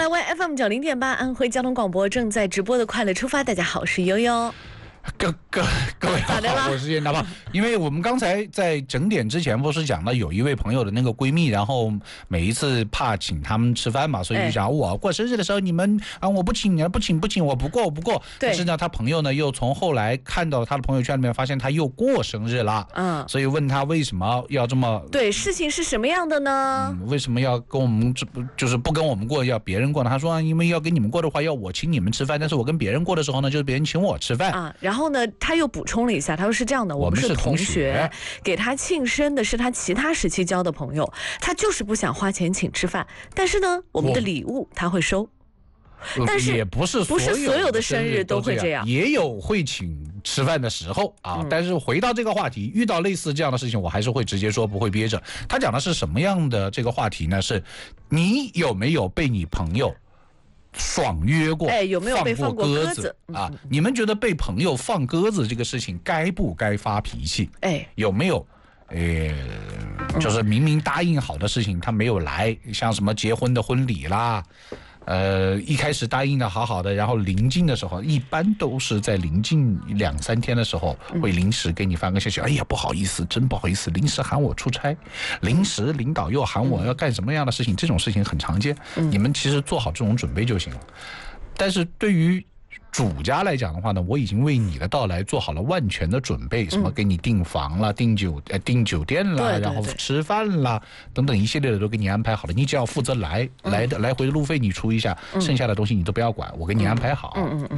湾 FM90.8安徽交通广播正在直播的快乐出发，大家好，我是悠悠。 各位好，我是叶大胖。因为我们刚才在整点之前不是讲了有一位朋友的那个闺蜜，然后每一次怕请他们吃饭嘛，所以就讲我过生日的时候你们我不请，不请，我不过。但是呢，他朋友呢又从后来看到他的朋友圈里面发现他又过生日了，所以问他为什么要这么对，事情是什么样的呢？ 为什么要跟我们就是不跟我们过，要别人过呢？他说因为要跟你们过的话，要我请你们吃饭，但是我跟别人过的时候呢，就是别人请我吃饭啊。然后呢，他又补充了一下，他说是这样的，我们是同学，给他庆生的是他其他时期交的朋友，他就是不想花钱请吃饭，但是呢，我们的礼物他会收。但是也不是所有的生日都会这样， 也有会请吃饭的时候啊。但是回到这个话题，遇到类似这样的事情，我还是会直接说，不会憋着。他讲的是什么样的这个话题呢？是你有没有被你朋友爽约过？ 有没有被放过鸽子啊？你们觉得被朋友放鸽子这个事情该不该发脾气？有没有？就是明明答应好的事情他没有来，像什么结婚的婚礼啦。一开始答应的好好的，然后临近的时候，一般都是在临近2-3天的时候，会临时给你发个消息，哎呀不好意思，真不好意思，临时喊我出差，临时领导又喊我要干什么样的事情，这种事情很常见，你们其实做好这种准备就行了。但是对于主家来讲的话呢，我已经为你的到来做好了万全的准备，什么给你订房了、订酒店了，然后吃饭啦等等一系列的都给你安排好了，你只要负责来回的路费你出一下，剩下的东西你都不要管，我给你安排好。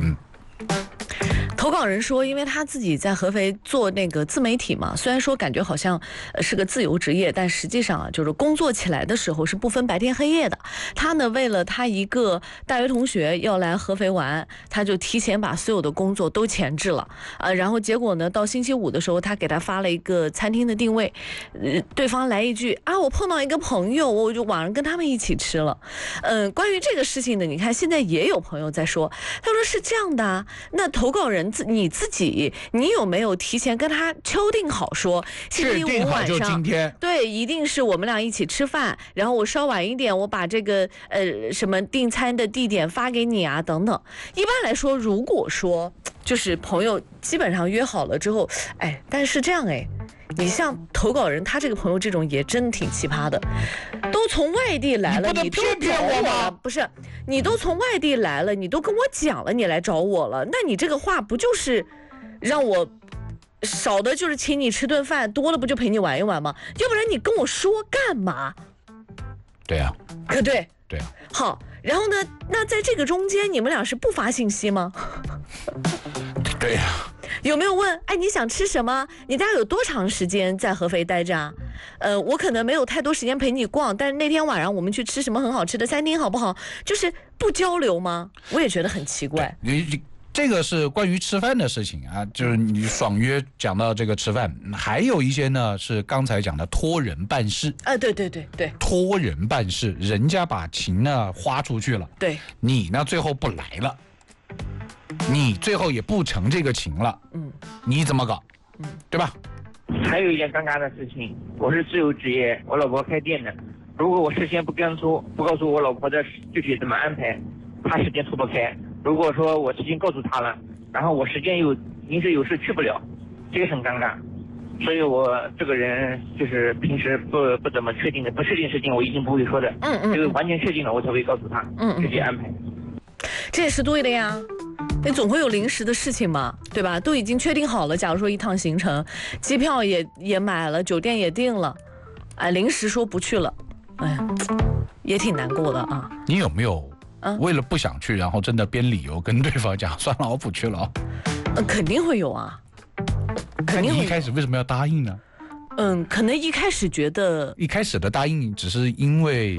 投稿人说，因为他自己在合肥做那个自媒体嘛，虽然说感觉好像是个自由职业，但实际上就是工作起来的时候是不分白天黑夜的。他呢，为了他一个大学同学要来合肥玩，他就提前把所有的工作都前置了然后结果呢，到星期五的时候，他给他发了一个餐厅的定位，对方来一句我碰到一个朋友，我就晚上跟他们一起吃了。关于这个事情呢，你看现在也有朋友在说，他说是这样的那投稿人你自己，你有没有提前跟他敲定好说，星期五晚上今天对，一定是我们俩一起吃饭，然后我稍晚一点，我把这个什么订餐的地点发给你啊，等等。一般来说，如果说就是朋友基本上约好了之后，但是这样你像投稿人他这个朋友这种也真挺奇葩的，都从外地来了，你都找我了，不是？你都从外地来了，你都跟我讲了，你来找我了，那你这个话不就是让我少的就是请你吃顿饭，多了不就陪你玩一玩吗？要不然你跟我说干嘛？ 对啊，对啊。 好，然后呢？那在这个中间，你们俩是不发信息吗？ 对呀。 有没有问你想吃什么？你大概有多长时间在合肥待着啊？我可能没有太多时间陪你逛，但是那天晚上我们去吃什么很好吃的餐厅好不好？就是不交流吗？我也觉得很奇怪。 这个是关于吃饭的事情啊，就是你爽约讲到这个吃饭，还有一些呢是刚才讲的托人办事。 对， 托人办事，人家把情呢花出去了， 对， 你呢最后不来了。你最后也不成这个情了，你怎么搞？对吧？ 还有一件尴尬的事情，我是自由职业，我老婆开店的。如果我事先不告诉我老婆的具体怎么安排，她时间脱不开。如果说我提前告诉她了，然后我时间又临时有事去不了，这个很尴尬。所以我这个人就是平时不怎么确定的，不确定事情我一定不会说的。就是完全确定了我才会告诉她，直接安排。 这也是对的呀。你总会有临时的事情嘛，对吧？都已经确定好了，假如说一趟行程，机票也买了，酒店也订了，临时说不去了，也挺难过的啊。 你有没有为了不想去，然后真的编理由跟对方讲，算了，我不去了肯定会有啊， 肯定会。你一开始为什么要答应呢？ 可能一开始觉得， 一开始的答应只是因为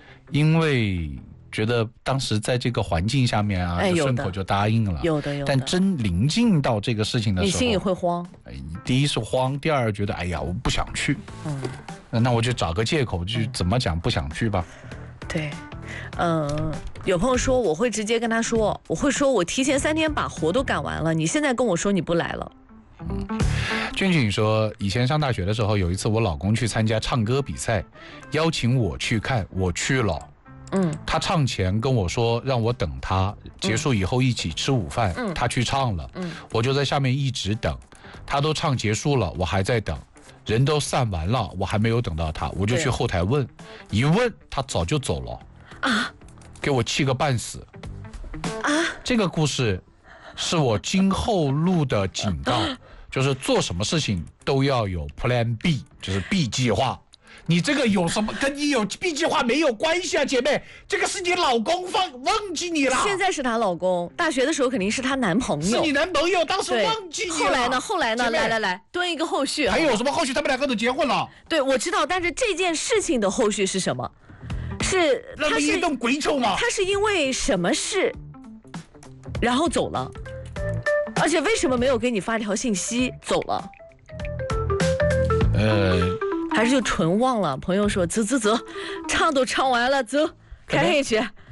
觉得当时在这个环境下面就顺口就答应了， 有的。 但真临近到这个事情的时候， 你心里会慌。 第一是慌，第二觉得我不想去。那我就找个借口，就怎么讲不想去吧。 对，有朋友说我会直接跟他说，我会说我提前3天把活都赶完了，你现在跟我说你不来了。 俊俊说，以前上大学的时候，有一次我老公去参加唱歌比赛，邀请我去看，我去了。 他唱前跟我说让我等他，结束以后一起吃午饭，他去唱了，我就在下面一直等，他都唱结束了，我还在等，人都散完了，我还没有等到他，我就去后台问，一问他早就走了啊，给我气个半死啊！这个故事是我今后录的警告，就是做什么事情都要有 Plan B， 就是 B 计划。你这个有什么跟你有 B 计划没有关系啊，姐妹，这个是你老公忘记你了。 现在是她老公，大学的时候肯定是她男朋友。 是你男朋友，当时忘记你了。 后来呢？来，蹲一个后续。 还有什么后续？他们两个都结婚了。 对，我知道，但是这件事情的后续是什么？是他是一顿鬼臭吗？ 他是因为什么事，然后走了，而且为什么没有给你发条信息走了？还是就纯忘了。朋友说走，唱都唱完了，走，开黑去。